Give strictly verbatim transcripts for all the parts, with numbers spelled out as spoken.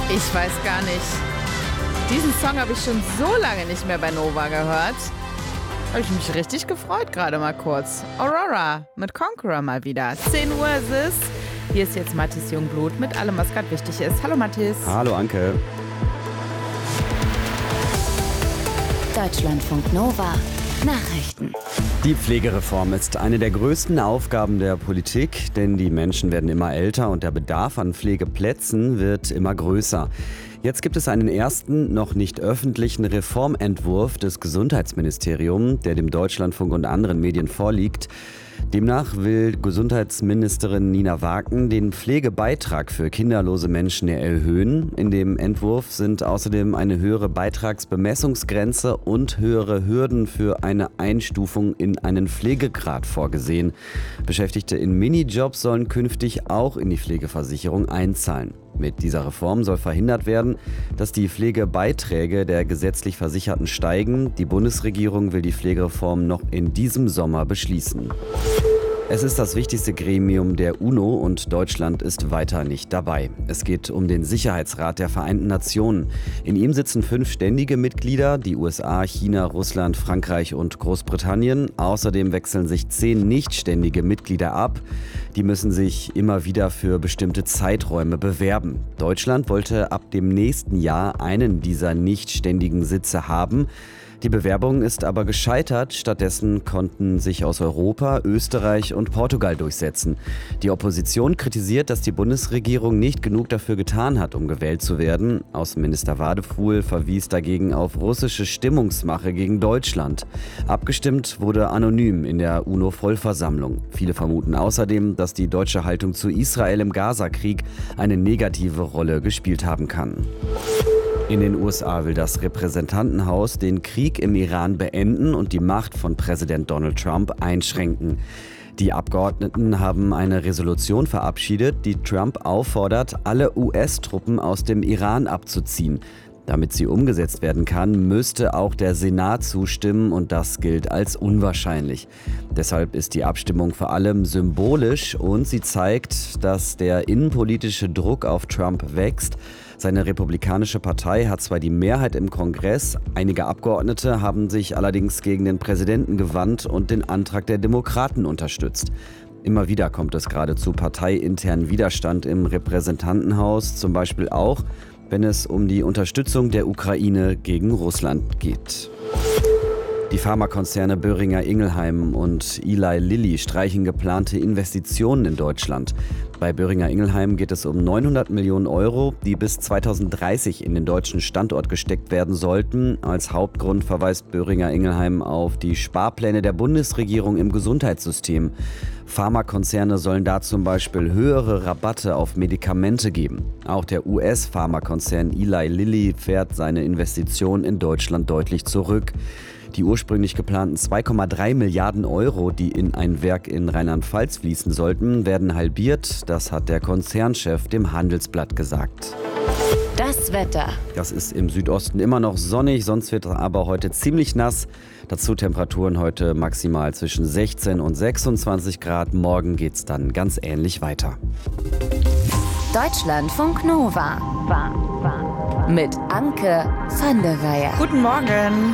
Ich weiß gar nicht. Diesen Song habe ich schon so lange nicht mehr bei Nova gehört. Habe ich mich richtig gefreut, gerade mal kurz. Aurora mit Conqueror mal wieder. zehn Uhr ist es. Hier ist jetzt Mathis Jungblut mit allem, was gerade wichtig ist. Hallo Mathis. Hallo Anke. Deutschlandfunk Nova. Nachrichten. Die Pflegereform ist eine der größten Aufgaben der Politik, denn die Menschen werden immer älter und der Bedarf an Pflegeplätzen wird immer größer. Jetzt gibt es einen ersten, noch nicht öffentlichen Reformentwurf des Gesundheitsministeriums, der dem Deutschlandfunk und anderen Medien vorliegt. Demnach will Gesundheitsministerin Nina Waken den Pflegebeitrag für kinderlose Menschen erhöhen. In dem Entwurf sind außerdem eine höhere Beitragsbemessungsgrenze und höhere Hürden für eine Einstufung in einen Pflegegrad vorgesehen. Beschäftigte in Minijobs sollen künftig auch in die Pflegeversicherung einzahlen. Mit dieser Reform soll verhindert werden, dass die Pflegebeiträge der gesetzlich Versicherten steigen. Die Bundesregierung will die Pflegereform noch in diesem Sommer beschließen. Es ist das wichtigste Gremium der UNO und Deutschland ist weiter nicht dabei. Es geht um den Sicherheitsrat der Vereinten Nationen. In ihm sitzen fünf ständige Mitglieder, die U S A, China, Russland, Frankreich und Großbritannien. Außerdem wechseln sich zehn nichtständige Mitglieder ab. Die müssen sich immer wieder für bestimmte Zeiträume bewerben. Deutschland wollte ab dem nächsten Jahr einen dieser nichtständigen Sitze haben. Die Bewerbung ist aber gescheitert. Stattdessen konnten sich aus Europa, Österreich und Portugal durchsetzen. Die Opposition kritisiert, dass die Bundesregierung nicht genug dafür getan hat, um gewählt zu werden. Außenminister Wadefuhl verwies dagegen auf russische Stimmungsmache gegen Deutschland. Abgestimmt wurde anonym in der UNO-Vollversammlung. Viele vermuten außerdem, dass die deutsche Haltung zu Israel im Gaza-Krieg eine negative Rolle gespielt haben kann. In den U S A will das Repräsentantenhaus den Krieg im Iran beenden und die Macht von Präsident Donald Trump einschränken. Die Abgeordneten haben eine Resolution verabschiedet, die Trump auffordert, alle U S-Truppen aus dem Iran abzuziehen. Damit sie umgesetzt werden kann, müsste auch der Senat zustimmen und das gilt als unwahrscheinlich. Deshalb ist die Abstimmung vor allem symbolisch und sie zeigt, dass der innenpolitische Druck auf Trump wächst. Seine Republikanische Partei hat zwar die Mehrheit im Kongress, einige Abgeordnete haben sich allerdings gegen den Präsidenten gewandt und den Antrag der Demokraten unterstützt. Immer wieder kommt es gerade zu parteiinternen Widerstand im Repräsentantenhaus, zum Beispiel auch, wenn es um die Unterstützung der Ukraine gegen Russland geht. Die Pharmakonzerne Boehringer Ingelheim und Eli Lilly streichen geplante Investitionen in Deutschland. Bei Boehringer Ingelheim geht es um neunhundert Millionen Euro, die bis zweitausenddreißig in den deutschen Standort gesteckt werden sollten. Als Hauptgrund verweist Boehringer Ingelheim auf die Sparpläne der Bundesregierung im Gesundheitssystem. Pharmakonzerne sollen da zum Beispiel höhere Rabatte auf Medikamente geben. Auch der U S-Pharmakonzern Eli Lilly fährt seine Investitionen in Deutschland deutlich zurück. Die ursprünglich geplanten zwei Komma drei Milliarden Euro, die in ein Werk in Rheinland-Pfalz fließen sollten, werden halbiert. Das hat der Konzernchef dem Handelsblatt gesagt. Das Wetter. Das ist im Südosten immer noch sonnig, sonst wird es aber heute ziemlich nass. Dazu Temperaturen heute maximal zwischen sechzehn und sechsundzwanzig Grad. Morgen geht's dann ganz ähnlich weiter. Deutschlandfunk Nova. Mit Anke van der Weyer. Guten Morgen.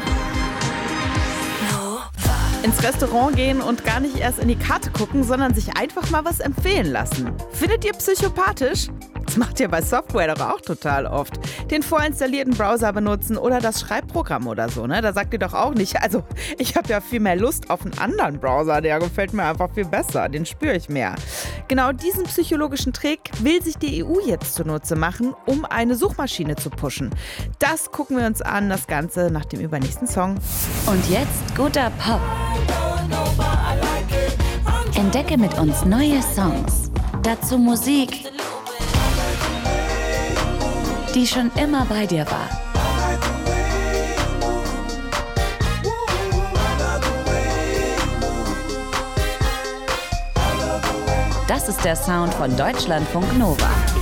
Ins Restaurant gehen und gar nicht erst in die Karte gucken, sondern sich einfach mal was empfehlen lassen. Findet ihr psychopathisch? Das macht ihr bei Software doch auch total oft. Den vorinstallierten Browser benutzen oder das Schreibprogramm oder so, ne? Da sagt ihr doch auch nicht, also ich habe ja viel mehr Lust auf einen anderen Browser, der gefällt mir einfach viel besser, den spüre ich mehr. Genau diesen psychologischen Trick will sich die E U jetzt zunutze machen, um eine Suchmaschine zu pushen. Das gucken wir uns an, das Ganze nach dem übernächsten Song. Und jetzt guter Pop. Entdecke mit uns neue Songs. Dazu Musik, die schon immer bei dir war. Das ist der Sound von Deutschlandfunk Nova.